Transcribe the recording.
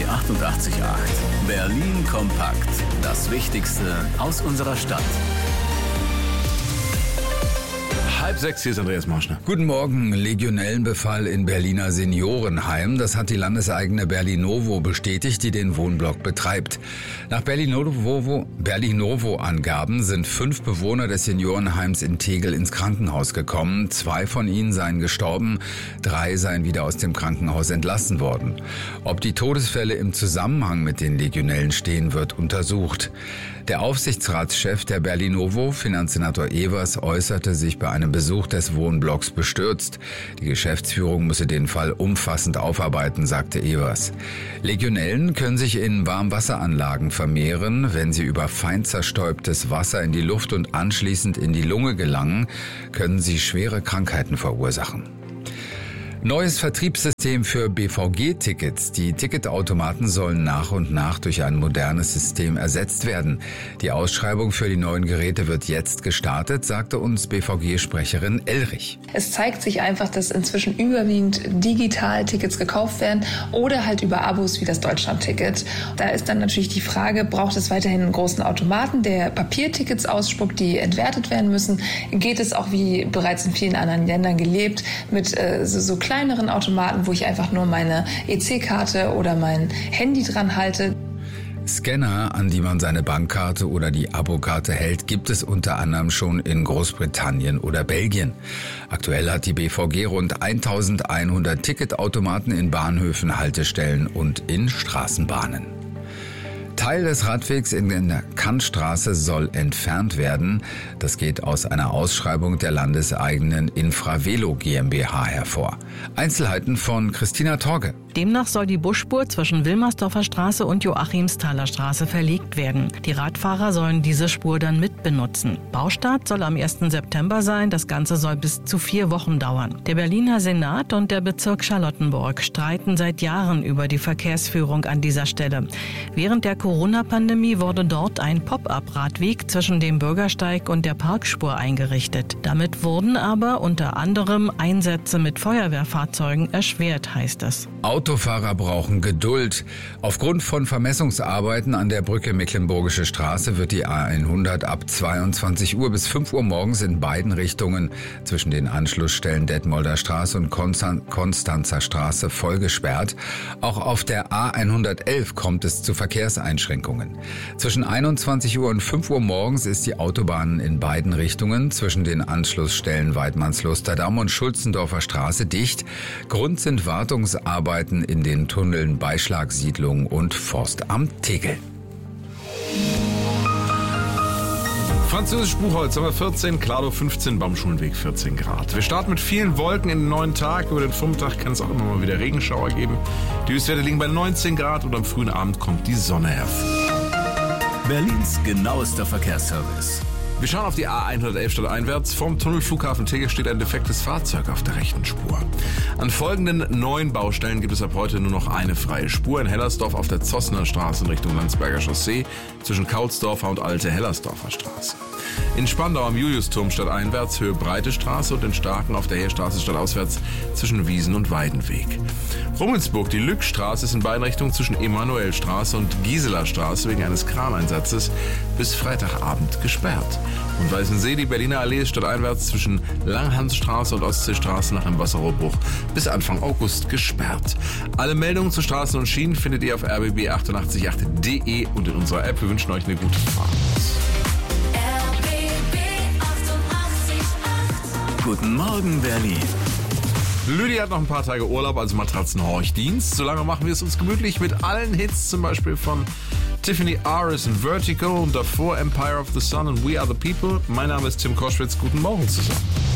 88,8. Berlin kompakt. Das Wichtigste aus unserer Stadt. 5:30, hier ist Andreas Marschner. Guten Morgen. Legionellenbefall in Berliner Seniorenheim. Das hat die landeseigene Berlinovo bestätigt, die den Wohnblock betreibt. Nach Berlinovo-Angaben sind 5 Bewohner des Seniorenheims in Tegel ins Krankenhaus gekommen. 2 von ihnen seien gestorben, 3 seien wieder aus dem Krankenhaus entlassen worden. Ob die Todesfälle im Zusammenhang mit den Legionellen stehen, wird untersucht. Der Aufsichtsratschef der Berlinovo, Finanzsenator Evers, äußerte sich bei einem Besuch des Wohnblocks bestürzt. Die Geschäftsführung müsse den Fall umfassend aufarbeiten, sagte Evers. Legionellen können sich in Warmwasseranlagen vermehren. Wenn sie über fein zerstäubtes Wasser in die Luft und anschließend in die Lunge gelangen, können sie schwere Krankheiten verursachen. Neues Vertriebssystem für BVG-Tickets. Die Ticketautomaten sollen nach und nach durch ein modernes System ersetzt werden. Die Ausschreibung für die neuen Geräte wird jetzt gestartet, sagte uns BVG-Sprecherin Elrich. Es zeigt sich einfach, dass inzwischen überwiegend digital Tickets gekauft werden oder halt über Abos wie das Deutschland-Ticket. Da ist dann natürlich die Frage, braucht es weiterhin einen großen Automaten, der Papiertickets ausspuckt, die entwertet werden müssen? Geht es auch, wie bereits in vielen anderen Ländern gelebt, mit so kleineren Automaten, wo ich einfach nur meine EC-Karte oder mein Handy dran halte? Scanner, an die man seine Bankkarte oder die Abokarte hält, gibt es unter anderem schon in Großbritannien oder Belgien. Aktuell hat die BVG rund 1100 Ticketautomaten in Bahnhöfen, Haltestellen und in Straßenbahnen. Teil des Radwegs in der Kantstraße soll entfernt werden. Das geht aus einer Ausschreibung der landeseigenen Infravelo GmbH hervor. Einzelheiten von Christina Torge. Demnach soll die Busspur zwischen Wilmersdorfer Straße und Joachimsthaler Straße verlegt werden. Die Radfahrer sollen diese Spur dann mitbenutzen. Baustart soll am 1. September sein. Das Ganze soll bis zu 4 Wochen dauern. Der Berliner Senat und der Bezirk Charlottenburg streiten seit Jahren über die Verkehrsführung an dieser Stelle. Während der Corona-Pandemie wurde dort ein Pop-up-Radweg zwischen dem Bürgersteig und der Parkspur eingerichtet. Damit wurden aber unter anderem Einsätze mit Feuerwehrfahrzeugen erschwert, heißt es. Autofahrer brauchen Geduld. Aufgrund von Vermessungsarbeiten an der Brücke Mecklenburgische Straße wird die A100 ab 22 Uhr bis 5 Uhr morgens in beiden Richtungen zwischen den Anschlussstellen Detmolder Straße und Konstanzer Straße voll gesperrt. Auch auf der A111 kommt es zu Verkehrseinschränkungen. Zwischen 21 Uhr und 5 Uhr morgens ist die Autobahn in beiden Richtungen zwischen den Anschlussstellen Weidmannslusterdamm und Schulzendorfer Straße dicht. Grund sind Wartungsarbeiten in den Tunneln Beischlagsiedlung und Forstamt Tegel. Französisch Buchholz haben wir 14, Klado 15, Baumschulenweg 14 Grad. Wir starten mit vielen Wolken in den neuen Tag. Über den Vormittag kann es auch immer mal wieder Regenschauer geben. Die Höchstwerte liegen bei 19 Grad und am frühen Abend kommt die Sonne hervor. Berlins genauester Verkehrsservice. Wir schauen auf die A111 stadteinwärts. Vom Tunnelflughafen Tegel steht ein defektes Fahrzeug auf der rechten Spur. An folgenden 9 Baustellen gibt es ab heute nur noch eine freie Spur. In Hellersdorf auf der Zossner Straße in Richtung Landsberger Chaussee zwischen Kautzdorfer und Alte Hellersdorfer Straße. In Spandau am Juliusturm stadteinwärts Höhe Breite Straße und in Starken auf der Heerstraße stadtauswärts zwischen Wiesen und Weidenweg. Rummelsburg, die Lückstraße ist in beiden Richtungen zwischen Emanuelstraße und Gisela Straße wegen eines Kraneinsatzes bis Freitagabend gesperrt. Und Weißensee, die Berliner Allee ist stadteinwärts zwischen Langhansstraße und Ostseestraße nach einem Wasserrohrbruch bis Anfang August gesperrt. Alle Meldungen zu Straßen und Schienen findet ihr auf rbb888.de und in unserer App. Wir wünschen euch eine gute Fahrt. Guten Morgen, Berlin. Lydia hat noch ein paar Tage Urlaub, also Matratzenhorchdienst. Solange machen wir es uns gemütlich mit allen Hits, zum Beispiel von Tiffany Aris und Vertigo und davor Empire of the Sun und We Are the People. Mein Name ist Tim Koschwitz. Guten Morgen zusammen.